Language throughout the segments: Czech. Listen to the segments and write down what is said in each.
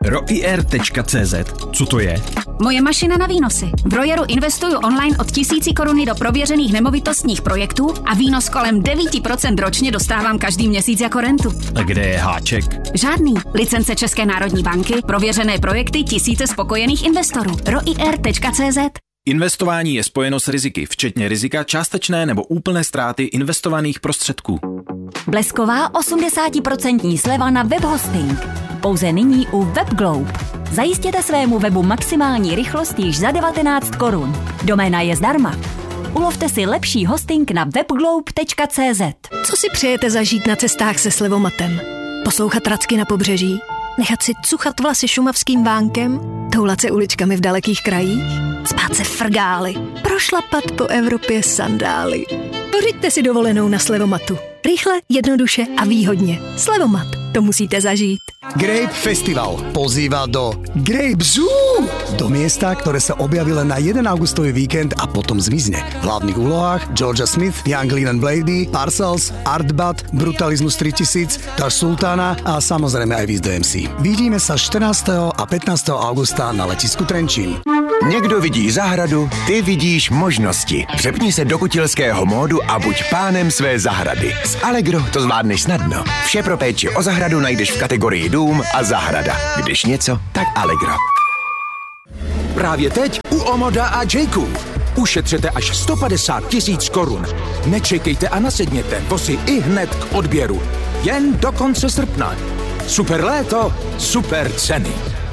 ROIR.cz. Co to je? Moje mašina na výnosy. V Royeru investuju online od 1000 koruny do prověřených nemovitostních projektů a výnos kolem 9% ročně dostávám každý měsíc jako rentu. A kde je háček? Žádný. Licence České národní banky, prověřené projekty, tisíce spokojených investorů. ROIR.cz. Investování je spojeno s riziky, včetně rizika částečné nebo úplné ztráty investovaných prostředků. Blesková 80% sleva na webhosting. Pouze nyní u WebGlobe. Zajistěte svému webu maximální rychlost již za 19 korun. Doména je zdarma. Ulovte si lepší hosting na webglobe.cz. Co si přejete zažít na cestách se slevomatem? Poslouchat racky na pobřeží? Nechat si cuchat vlasy šumavským vánkem? Toulat se uličkami v dalekých krajích? Spát se frgály? Prošlapat po Evropě sandály? Pořiďte si dovolenou na slevomatu. Rychle, jednoduše a výhodně. Slevomat. To musíte zažít. Grape Festival pozýva do Grape Zoo, do miesta, ktoré sa objaví len na 1 augustový víkend a potom zmizne. V hlavných úlohách Georgia Smith, Young Lean Blady, Parcells, Artbat, Brutalizmus 3000, Tash Sultana a samozrejme aj Wiz MC. Vidíme sa 14. a 15. augusta na letisku Trenčín. Někdo vidí zahradu, ty vidíš možnosti. Přepni se do kutilského módu a buď pánem své zahrady. S Allegro to zvládneš snadno. Vše pro péči o zahradu najdeš v kategorii dům a zahrada. Když něco, tak Allegro. Právě teď u Omoda a Jayku. Ušetřete až 150 000 korun. Nečekejte a nasedněte vozy i hned k odběru. Jen do konce srpna. Super léto, super ceny.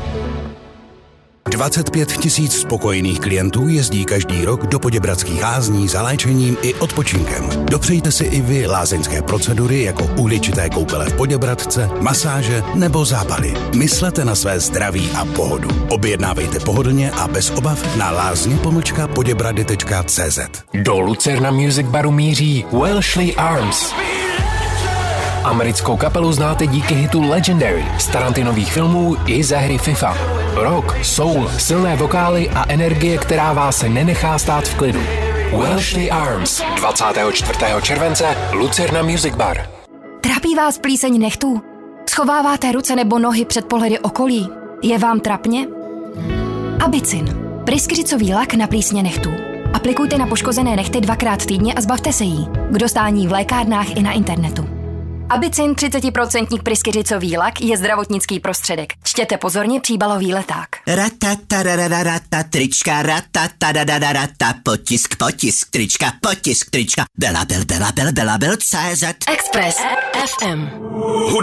25 000 spokojených klientů jezdí každý rok do Poděbradských lázní za léčením i odpočinkem. Dopřejte si i vy lázeňské procedury jako uhličité koupele v Poděbradce, masáže nebo zábaly. Myslete na své zdraví a pohodu. Objednávejte pohodlně a bez obav na lázně-poděbrady.cz. Do Lucerna Music Baru míří Welshly Arms. Americkou kapelu znáte díky hitu Legendary z Tarantinových filmů i ze hry FIFA. Rock, soul, silné vokály a energie, která vás nenechá stát v klidu. Welshly Arms, 24. července, Lucerna Music Bar. Trápí vás plíseň nechtů? Schováváte ruce nebo nohy před pohledy okolí? Je vám trapně? Abicin. Pryskyřicový lak na plísně nechtů. Aplikujte na poškozené nehty 2x týdně a zbavte se jí. K dostání v lékárnách i na internetu. Abicin 30% pryskyřicový lak je zdravotnický prostředek. Čtěte pozorně příbalový leták. Ratatarararata, trička, ratatadadadadata, potisk, trička, Belabel, CZ. Express FM.